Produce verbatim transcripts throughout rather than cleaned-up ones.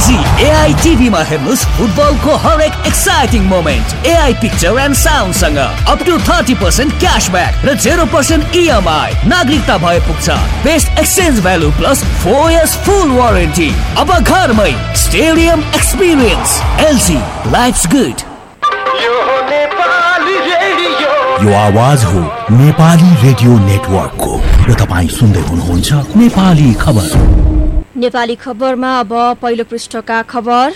LG AI टिभीमा हेर्नुस् फुटबलको हरेक exciting moment. AI picture and sound सँग up to thirty percent cashback र जेरो पर्सेन्ट इएमआई। नागरिकता भए पुग्छ। Best exchange value plus four years फुल वारेन्टी। अब घरमै stadium experience. LG lives good. यो आवाज हो नेपाली रेडियो नेटवर्कको र तपाईँ सुन्दै हुनुहुन्छ नेपाली खबर। नेपाली खबरमा अब पहिलो पृष्ठका खबर।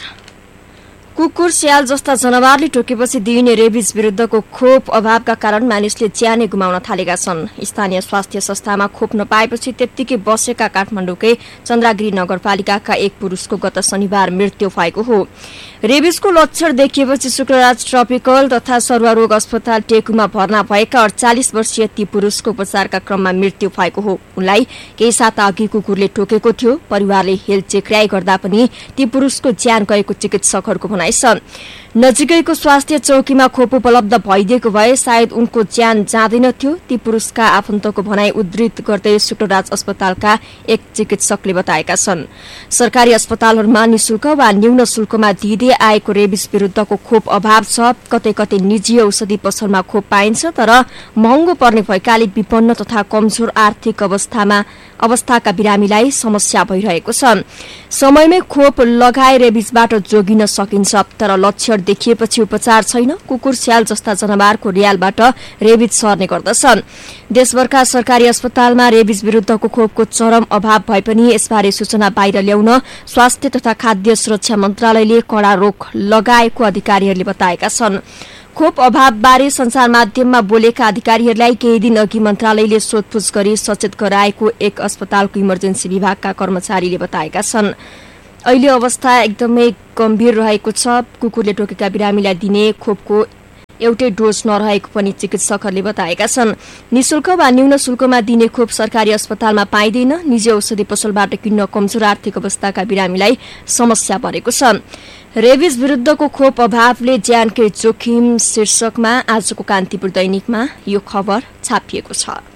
कुकुर स्याल जस्ता जनावरले टोकेपछि दिइने रेबिज विरुद्धको खोप अभावका कारण मानिसले ज्यानै गुमाउन थालेका छन्। स्थानीय स्वास्थ्य संस्थामा खोप नपाएपछि त्यत्तिकै बसेका काठमाडौँकै चन्द्रागिरी नगरपालिकाका एक पुरुषको गत शनिबार मृत्यु भएको हो। रेबिजको लक्षण देखिएपछि शुक्रराज ट्रपिकल तथा सरुवा रोग अस्पताल टेकुमा भर्ना भएका अडचालिस वर्षीय ती पुरुषको उपचारका क्रममा मृत्यु भएको हो। उनलाई केही साता अघि कुकुरले टोकेको थियो। परिवारले हेलचेक्र्याई गर्दा पनि ती पुरुषको ज्यान गएको चिकित्सकहरूको भनाइ छ। नजिकैको स्वास्थ्य चौकीमा खोप उपलब्ध भइदिएको भए सायद उनको ज्यान जाँदैन थियो। ती पुरुषका आफन्तको भनाइ उद्धृत गर्दै शुक्रराज अस्पतालका एक चिकित्सकले बताएका छन्। सरकारी अस्पतालहरूमा निशुल्क वा न्यून शुल्कमा दिँदै आएको रेबिस विरुद्धको खोप अभाव छ। कतै कतै निजी औषधि पसलमा खोप पाइन्छ तर महँगो पर्ने भएकाले विपन्न तथा कमजोर आर्थिक अवस्थामा अवस्थाका बिरामीलाई समस्या भइरहेको छ। समयमै खोप लगाए रेबिसबाट जोगिन सकिन्छ तर लक्षण देखिएपछि उपचार छैन। कुकुर स्याल जस्ता जनावरको रियालबाट रेबिज सर्ने गर्दछ। देशभरका सरकारी अस्पतालमा रेबिज विरुद्धको खोपको चरम अभाव भए पनि यसबारे सूचना बाहिर ल्याउन स्वास्थ्य तथा खाद्य सुरक्षा मन्त्रालयले कड़ा रोक लगाएको अधिकारीहरूले बताएका छन्। खोप अभावबारे संचार माध्यममा बोलेका अधिकारीहरूलाई केही दिन अघि मन्त्रालयले सोधपुछ गरी सचेत गराएको एक अस्पतालको इमर्जेन्सी विभागका कर्मचारीले बताएका छन्। अहिले अवस्था एकदमै गम्भीर रहेको छ। कुकुरले टोकेका बिरामीलाई दिने खोपको एउटै डोज नरहेको पनि चिकित्सकहरूले बताएका छन्। निशुल्क वा न्यून शुल्कमा दिने खोप सरकारी अस्पतालमा पाइँदैन। निजी औषधि पसलबाट किन्न कमजोर आर्थिक अवस्थाका बिरामीलाई समस्या परेको छ। रेबिज विरुद्धको खोप अभावले ज्यानकै जोखिम शीर्षकमा आजको कान्तिपुर दैनिकमा यो खबर छापिएको छ।